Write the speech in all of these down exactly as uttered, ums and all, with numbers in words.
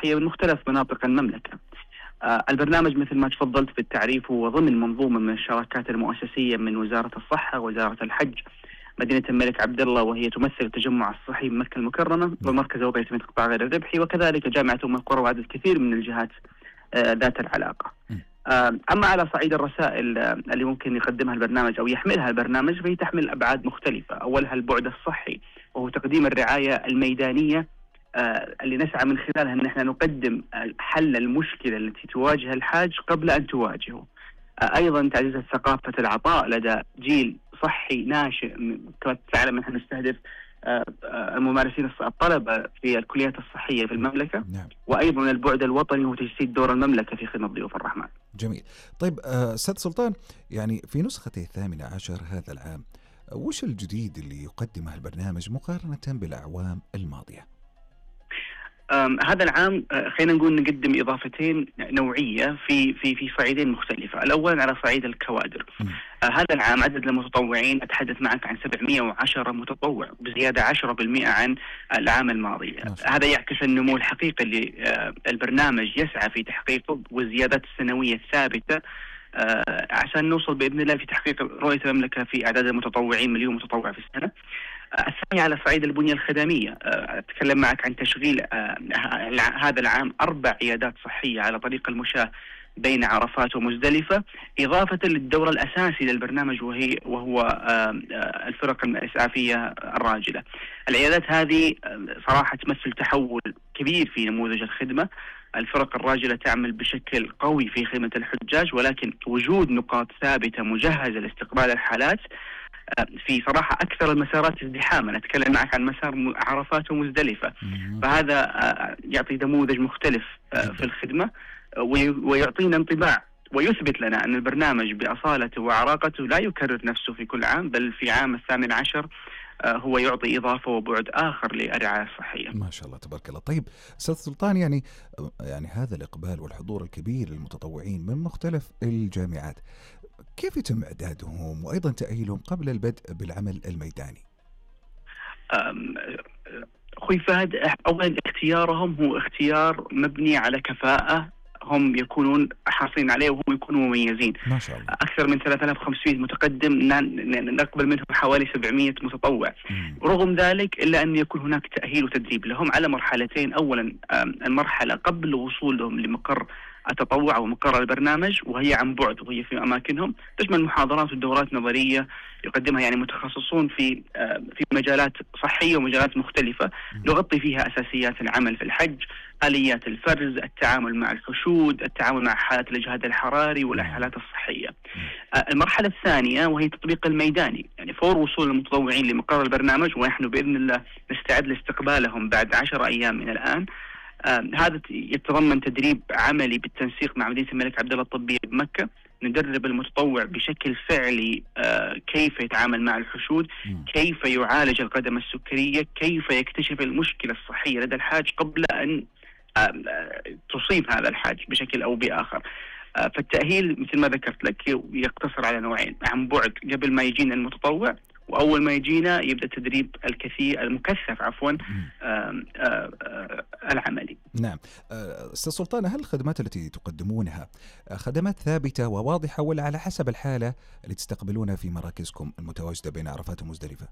الصحية من مختلف مناطق المملكة. آه البرنامج مثل ما تفضلت في التعريف هو ضمن منظومة من الشراكات المؤسسية من وزارة الصحة، وزارة الحج، مدينة الملك عبد الله وهي تمثل التجمع الصحي بمكة المكرمة، ومركز الوقاية من القطاع غير الربحي، وكذلك جامعة أم القرى وعدد كثير من الجهات آه ذات العلاقة. آه أما على صعيد الرسائل آه اللي ممكن يقدمها البرنامج أو يحملها البرنامج، فهي تحمل أبعاد مختلفة. أولها البعد الصحي، وهو تقديم الرعاية الميدانية آه اللي نسعى من خلالها أن احنا نقدم حل المشكلة التي تواجه الحاج قبل أن تواجهه. آه أيضا تعزيز ثقافة العطاء لدى جيل صحي ناشئ. كما تعلم نحن نستهدف آه آه الممارسين الطلبة في الكليات الصحية في المملكة. نعم. وأيضا البعد الوطني هو تجسيد دور المملكة في خدمة ضيوف الرحمن. جميل. طيب أستاذ سلطان، يعني في نسخته الثامنة عشر هذا العام، وش الجديد اللي يقدمه البرنامج مقارنة بالأعوام الماضية؟ هذا العام خلينا نقول نقدم إضافتين نوعية في في في صعيدين مختلفة. الأول على صعيد الكوادر. آه هذا العام عدد المتطوعين أتحدث معك عن سبعمائة وعشرة متطوع، بزيادة عشرة بالمئة عن العام الماضي. هذا يعكس النمو الحقيقي اللي آه البرنامج يسعى في تحقيقه، والزيادات السنوية الثابتة آه عشان نوصل بإذن الله في تحقيق رؤية المملكة في أعداد المتطوعين مليون متطوع في السنة. الثانية على صعيد البنية الخدمية. أتكلم معك عن تشغيل هذا العام أربع عيادات صحية على طريق المشاة بين عرفات ومزدلفة، إضافة للدور الأساسي للبرنامج وهي وهو الفرق الإسعافية الراجلة. العيادات هذه صراحة تمثل تحول كبير في نموذج الخدمة. الفرق الراجلة تعمل بشكل قوي في خدمة الحجاج، ولكن وجود نقاط ثابتة مجهزة لاستقبال الحالات في صراحة أكثر المسارات ازدحاما. أتكلم معك عن مسار عرفات ومزدلفة، فهذا يعطي نموذج مختلف في الخدمة، ويعطينا انطباع ويثبت لنا أن البرنامج بأصالته وعراقته لا يكرر نفسه في كل عام، بل في عام الثامن عشر هو يعطي إضافة وبعد آخر للرعاية الصحية. ما شاء الله تبارك الله. طيب أستاذ سلطان، يعني يعني هذا الإقبال والحضور الكبير للمتطوعين من مختلف الجامعات، كيف يتم إعدادهم وأيضا تأهيلهم قبل البدء بالعمل الميداني؟ أخوي فهد، أولا اختيارهم هو اختيار مبني على كفاءة هم يكونون حاصلين عليه وهم يكونوا مميزين. ما شاء الله. أكثر من ثلاثة آلاف وخمسمائة متقدم، نقبل منهم حوالي سبعمائة متطوع. مم. رغم ذلك إلا أن يكون هناك تأهيل وتدريب لهم على مرحلتين. أولا المرحلة قبل وصولهم لمقر التطوع ومقر البرنامج، وهي عن بعد وهي في أماكنهم، تشمل محاضرات ودورات نظرية يقدمها يعني متخصصون في في مجالات صحية ومجالات مختلفة، نغطي فيها أساسيات العمل في الحج، آليات الفرز، التعامل مع الحشود، التعامل مع حالات الإجهاد الحراري والحالات الصحية. المرحلة الثانية وهي التطبيق الميداني، يعني فور وصول المتطوعين لمقر البرنامج، ونحن بإذن الله نستعد لاستقبالهم بعد عشر أيام من الآن. آه هذا يتضمن تدريب عملي بالتنسيق مع مدينة الملك عبد الله الطبية بمكة. ندرب المتطوع بشكل فعلي آه كيف يتعامل مع الحشود، كيف يعالج القدم السكرية، كيف يكتشف المشكلة الصحية لدى الحاج قبل أن آه تصيب هذا الحاج بشكل أو بآخر. آه فالتأهيل مثل ما ذكرت لك يقتصر على نوعين: عن بعد قبل ما يجينا المتطوع، وأول ما يجينا يبدأ التدريب الكثير المكثف عفوا آم آم آم العملي. نعم. أستاذ سلطان، هل الخدمات التي تقدمونها خدمات ثابتة وواضحة، ولا على حسب الحالة اللي تستقبلونها في مراكزكم المتواجدة بين عرفات ومزدلفة؟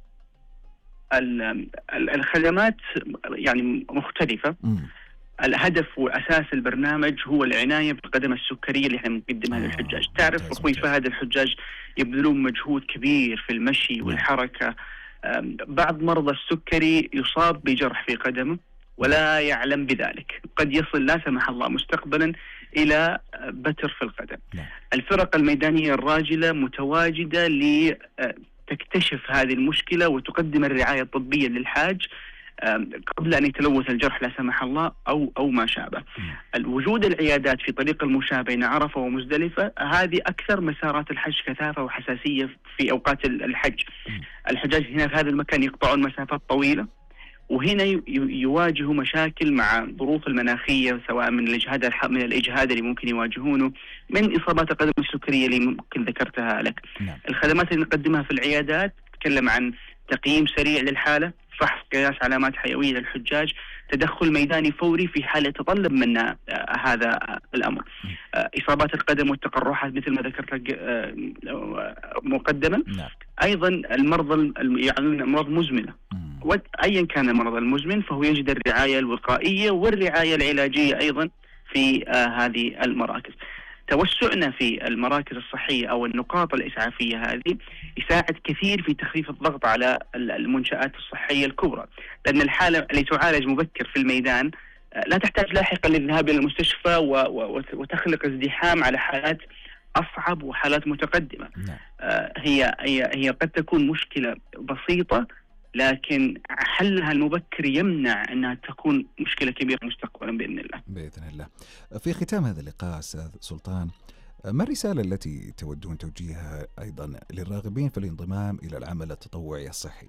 الخدمات يعني مختلفة. م. الهدف وأساس البرنامج هو العناية بالقدم السكرية اللي احنا بنقدمها آه للحجاج. تعرف أخوي فهد، الحجاج يبذلون مجهود كبير في المشي والحركة. بعض مرضى السكري يصاب بجرح في قدمه ولا يعلم بذلك، قد يصل لا سمح الله مستقبلا إلى بتر في القدم. الفرق الميدانية الراجلة متواجدة لتكتشف هذه المشكلة وتقدم الرعاية الطبية للحاج قبل أن يتلوث الجرح لا سمح الله أو أو ما شابه. الوجود العيادات في طريق المشاة بين عرفة ومزدلفة هذه أكثر مسارات الحج كثافة وحساسية في أوقات الحج. الحجاج هنا في هذا المكان يقطعون مسافات طويلة، وهنا يواجهوا مشاكل مع الظروف المناخية، سواء من الإجهاد من الإجهاد اللي ممكن يواجهونه، من إصابات القدم السكرية اللي ممكن ذكرتها لك. نعم. الخدمات اللي نقدمها في العيادات تتكلم عن تقييم سريع للحالة، فحص قياس علامات حيوية للحجاج، تدخل ميداني فوري في حال يتطلب منا آه هذا الأمر. آه إصابات القدم والتقرحات مثل ما ذكرت لك آه مقدما. أيضا المرضى يعني أمراض مزمنة، وأيا كان المرض المزمن فهو يجد الرعاية الوقائية والرعاية العلاجية أيضا في آه هذه المراكز. توسعنا في المراكز الصحية أو النقاط الإسعافية هذه يساعد كثير في تخفيف الضغط على المنشآت الصحية الكبرى، لأن الحالة اللي تعالج مبكر في الميدان لا تحتاج لاحقا للذهاب إلى المستشفى وتخلق ازدحام على حالات أصعب وحالات متقدمة. هي هي هي قد تكون مشكلة بسيطة، لكن حلها المبكر يمنع أنها تكون مشكلة كبيرة مستقبلا بإذن الله. بإذن الله. في ختام هذا اللقاء أستاذ سلطان، ما الرسالة التي تودون توجيهها أيضا للراغبين في الانضمام إلى العمل التطوعي الصحي؟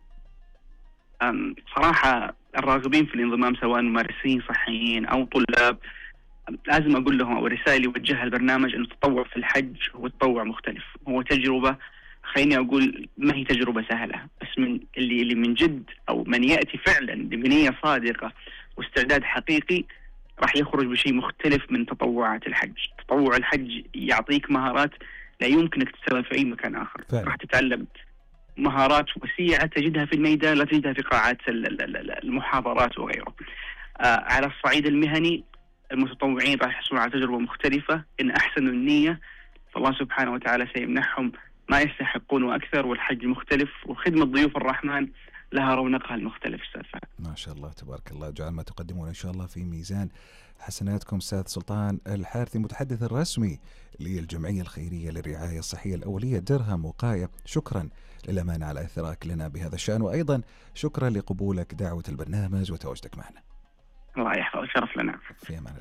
صراحة الراغبين في الانضمام سواء ممارسين صحيين أو طلاب، لازم أقول لهم أو الرسالة اللي وجهها البرنامج أن التطوع في الحج هو تطوع مختلف، هو تجربة، خليني أقول ما هي تجربة سهلة، بس من اللي اللي من جد أو من يأتي فعلا بنية صادقة واستعداد حقيقي راح يخرج بشيء مختلف من تطوعات الحج. تطوع الحج يعطيك مهارات لا يمكنك تكتسبها في أي مكان آخر. فعلا. راح تتعلم مهارات وسيعة تجدها في الميدان لا تجدها في قاعات المحاضرات وغيره. آه على الصعيد المهني المتطوعين راح يحصلون على تجربة مختلفة، إن أحسنوا النية فالله سبحانه وتعالى سيمنحهم ما يستحقون وأكثر، والحج مختلف وخدمة ضيوف الرحمن لها رونقها المختلف. استاذ ما شاء الله تبارك الله، جعل ما تقدمون إن شاء الله في ميزان حسناتكم. أستاذ سلطان الحارثي المتحدث الرسمي للجمعية الخيرية للرعاية الصحية الأولية درهم وقاية، شكرا للأمانة على إثراك لنا بهذا الشأن، وأيضا شكرا لقبولك دعوة البرنامج وتواجدك معنا. الله يحفظك، شرف لنا. في أمان الله.